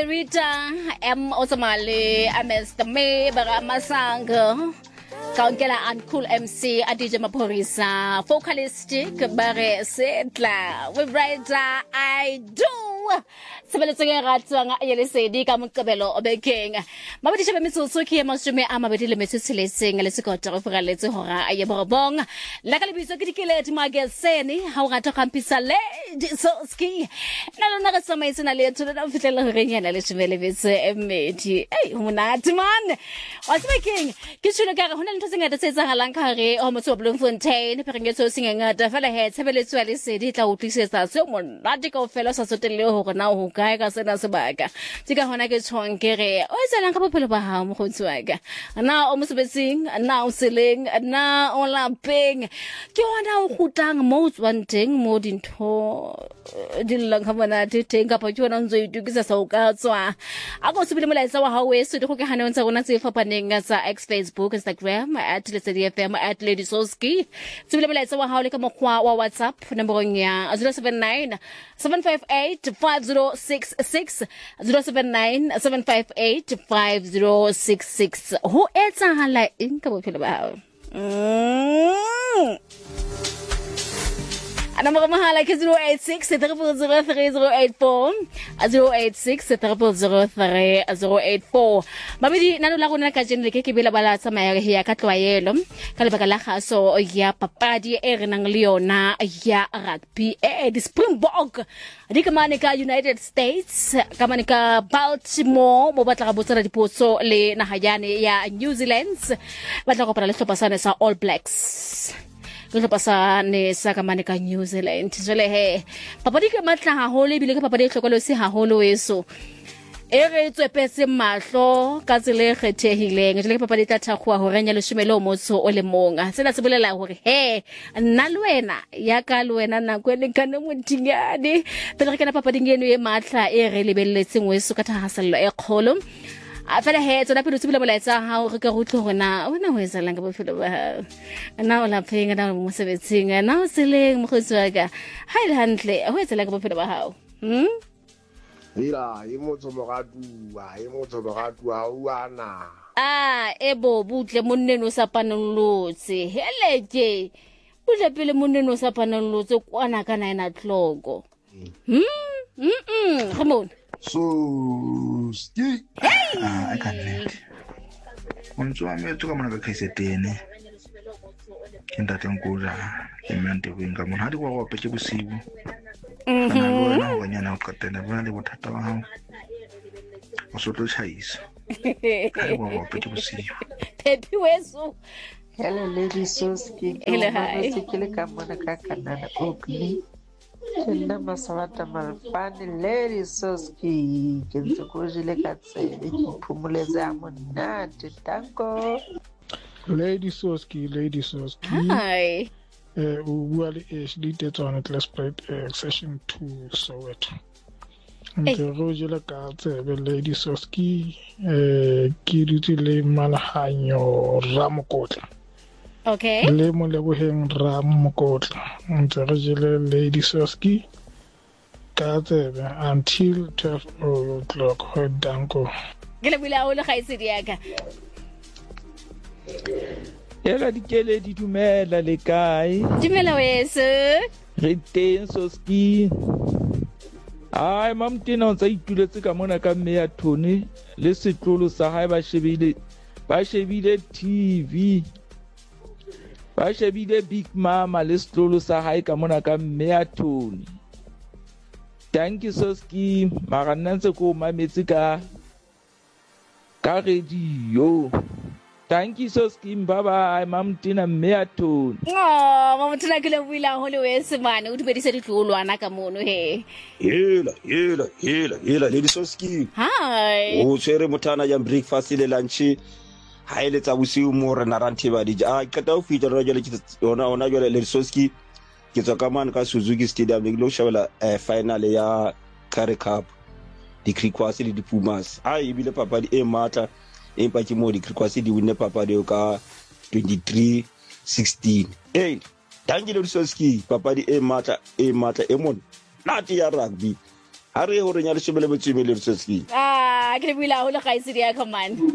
Berita, Osamale, Mr. May, Baramasanga, Kaunkela and Cool MC, Adija Maporisa, Vocalistic, Bare Setla, with writer, I do. Sebeletseng ratso nga yelesedi ka mokabelo obeking mabedi shebe metsotso ke masume a mabedi le metsetseletseng le sekota go foraletse hora a ye borobong la ka lebitso ke dikeledi magazine ha o rata kampisa le soski na lona ga tsamaise na le tsholo na fitlela go renyana le shebelebetse emedi monate man wa speaking ke tsholo ka hona le ntse ngata tse tsagalang ka re o motho Bloemfontein perengetso singangata fela he tshebeletso ya lesedi tla utlisetsa se monate ka ofela sa sotelle hore na ho kae ka sena sebaka tsika hona ke tshonke re o tselang ka bophelo ba hao mo gotswaka na o mosebetsing na o seleng na o lapeng ke hona o gutang mo tswanteng mo dintho dillang ka bona teng ka pa ke hona ntse itukisa sa o ka tswa a go sebile molaetsa wa hao we se di go ke hana ntse rona tse fapaneng tsa Facebook Instagram @LeSediFM @LadySoski sebile molaetsa wa hao le ka mokgwa wa WhatsApp nomborong ya 079 758 5066 079 758 5066 ho etsahala eng ka bophelo ba hao Number mahala ke 086 3003084 086 3003084 mabedi nano la rona ka jene ke bela bala tsamaya ya ka tlwaelo ka lebaka la gaso ya papadi e re nang le yona ya rugby di Springbok di ka mane ka United States ka mane ka Baltimore mo batla ga botsana dipotso le nahayane ya New Zealand batla go para le hlopasane sa All Blacks Go pasa ne sa ka mane ka New Zealand jole he papadi ke matla ha hole bile ke papadi tlhokolo se ha holo eso e re tswepetse mahlo ka tsele khethehileng jole ke papadi tla thakgwa ho renya le shumelo motso o le monga sena se bolela hore he nna le wena ya ka le wena na go le kana motingane pele re kana papadi ngeno e matla e re lebelletseng weso ka thahasello e kgolo afela he tsona pele tsebile molaetsa ha o re ka rutlo gona wena ho etsalang ka bophelo ba na o lapeng na mo sebetsing na o seleng mo gotswaka ha ile hantle ho etsalang ka bophelo ba hao ila e motho mogadua o ana ebo butle monneno sa panolotse heleke butle pele monneno sa panolotse kwana kana ina tloko come on So, ski. I can't let. When so I'm to come on a casetene. In that uncle, he meant to wing. How do you walk at you see you? And I go now when you're not cut and I really would have to also to chase. I walk at you see you. Pepe Weso. Hello, Lady Soski. Hello, hi. Come on a cacanana opening. Tenda masawata marfani Lady Soski kinzukujile katsebe kiphumuleza monate tanko Lady Soski hi well is leaded on it let's play session 2 Soweto Nzukujile katsebe Lady Soski kiritile malahanyo Ramokotla Okay. Le mo leboheng Ramokotla ntse re jele Lady Soski ka tsebe until 12 o'clock ho danko ke le bula o le gaisedi yaka Ela dikele di dumela le kae dumela weso re teng Soski ai mamtina o tsa ituletse ka mona ka mme ya thone le setlolo sa hae ba shebile TV ba shebile Big Mama le setlolo sa hae ka mona ka mme ya thone thank you Soski magana ntse ko mametse ka radio thank you Soski bye bye mamtina mme ya thone mama tla ke le bula ho le wese mane o dumedise ditlolwana ka mono he Yela Lady Soski hi o tsere motana ya breakfast le lunch ha ile tsa bosiu mo re na ranteba di qeta o fitla re jole ona jole Lady Soski ke tswa ka man ka Suzuki Stadium le lo shabela final ya Currie Cup di Griquas le di Pumas ibile papadi e matla empa ke mo di Griquas di winne papadi ka 23-16 thank you Lady Soski papadi e matla e mon nati ya rugby ha re hore nya le shebele botsime le Soski. ke le buila ho le khaisedi ya command.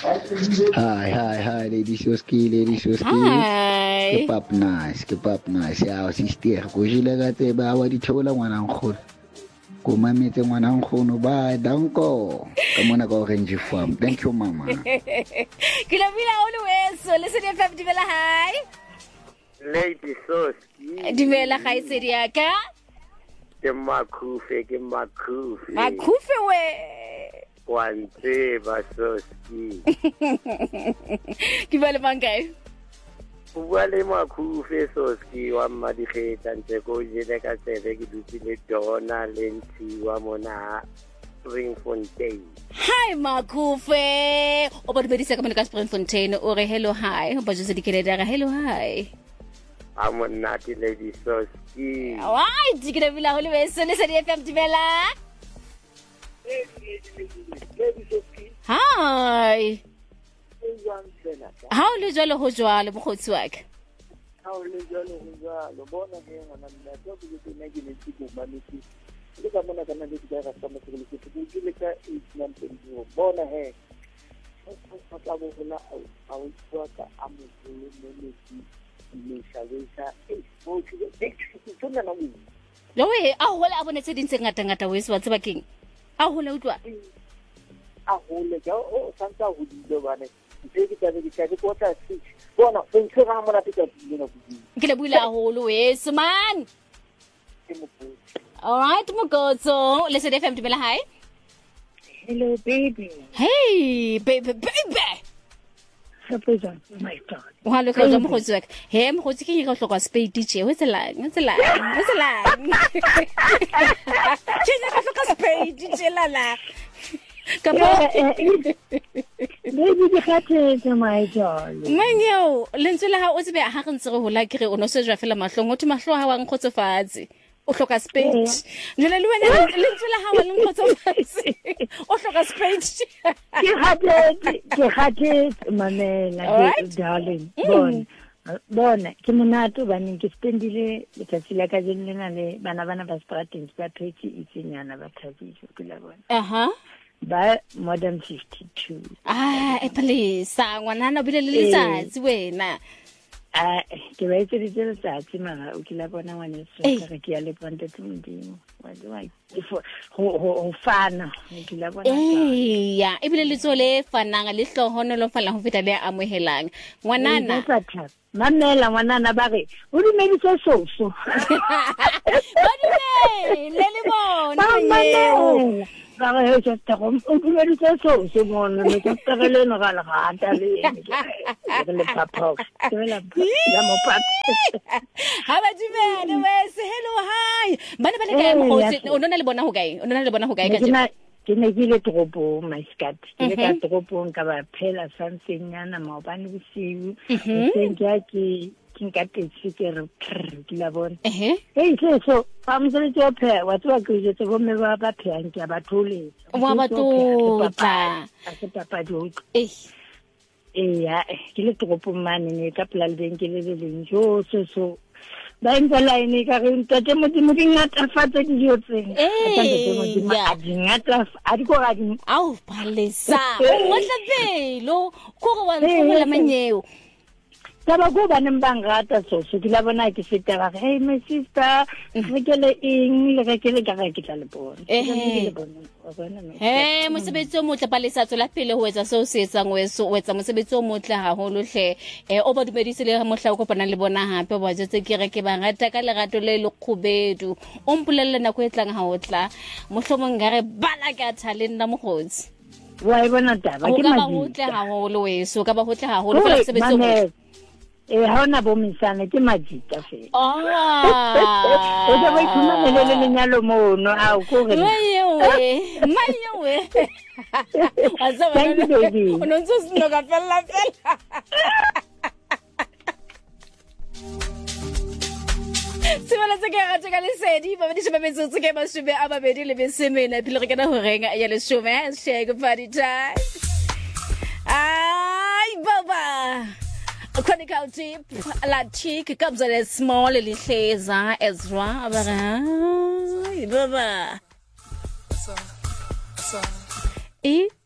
Hi, Lady Soski. Hi. Keep up nice. Ya, sister, go jile ga tseba wa di thola ngwana nkgono. Go mametse ngwana nkgono ba danko. Ka mona ka Orange Farm. Thank you mama. Ke le buila ho le weso, le se di FM Dimela hi. Lady Soski. Dimela khaisedi ya ka. Ke makhufe. Makhufe we. Wante ba Soski. Ke ba le mankae? Bua le makhufe Soski wa mmadikgetla ntse ko jele ka tsebe ke dutse le Dona le Ntshiwa mona Springfontein. Hi makhufe. O ba di ka ka Springfontein o re hello hi. O ba jose di keleda hello hi. Amonati Lady Soski. Ai, dikira bila ho le weso le se di FM Dimela. Lady Soski. Hi. How le jwalo ho jwalo mokgotsi wa ka? How le jwalo ho jwalo bona he ngwana nna tso ke le nna ke le tsiko mamisi. Le ka mona kana le ka rata mo ke ke le ka 8 bona he. Fa tla bo hona a o tswa ka a mo le le shalesa mo ke le tsona na mo. Lo we a hola a bonetse dintse ngata weso wa tseba keng? A hola utlwa. A hola ka o santa ho dilo bane. Bona ke le buila haholo weso man. Alright mokotso le se di FM Dimela hi. Hello baby. Hey baby. Surprise my God. Wa le ka mokgotsi wa ka. He mokgotsi ke go hloka spade DJ o tselang. Ke nya ka hloka spade DJ la. Baby di khathetse my darling. Manyo lentswe la ha o tsebe ha re ntse re hola ke re o no se jwa fela mahlong o mahlo ha wa nkgotsofatse o hloka spade jole le wena lentswe la ha wa nkgotsofatse o hloka spade ke khathetse mamela darling bona ke monato ba ne ke spendile letsatsi la ka jeng lena le bana ba strateng ba 30 itsenyana ba thabise ke la bona ba more than 52. Please ngwanana bile le letsatsi wena. Ke ba itse letsatsi mara o kila bona ngwana se ka ke ya le ponte tundimo wa ho fana o kila bona ya ebile le tsole fanang le hlohono lo fala ho feta le amohelang ngwanana mamela ngwanana ba re o dumeditse soso ba dumele le bona ba re he tsa go o dumeditse soso mona le ka tsagele no ga la gata le papa la mo papa ha ba dumele wese hello hi bana le ka mokgotsi o nona le bona ho kae ka jena ke ne ke le tropo Maskat ke le ka tropo ka ba phela sansenyana maobane bosiu ke nka tetse ke re ke la bona so fa mo se tso phe wa tswa ke je tso me ba phang ke ba thole wa ba tota a se papa jo ya ke le tropo mane ne ka pla le beng ke le njo so ba ntse line ka re ntate mo di ngata fatse di jotseng a di ngata a di go ga di au palesa o tla pelo go go wa ntshola manyeo taba go ba neng bangata so ke la bona ke fetela hey my sister re ke le eng le ke le ka ke tla le bona mosebetsi o motle palesa tsola pele ho etsa seo se etsang weso o etsa mosebetsi o motle haholo hle o ba dumedise le mohla o kopana le bona hape ba jetse ke re ke ba ngata ka lerato le lekgubedu o mpolelle nako e tlang ha o tla mohlomong ngare bala ka thale nna mogotsi wa e bona taba ke ma o tle haholo weso ka ba ho tle haholo fela mosebetsi o motle ha ona bo misana ke majita fe o ja ba ikuma le lenyalo mono a o ko re mayewe azaba no ntse sino ka fella Sibala se ke ga tsheka le sedi ba di sheba metsotso ke ba shebe a ba bedi le be semena pele re kana ho renga ya le shome shake party time ai baba Chronicle tip la chick comes a small lihleza Ezra abara baba e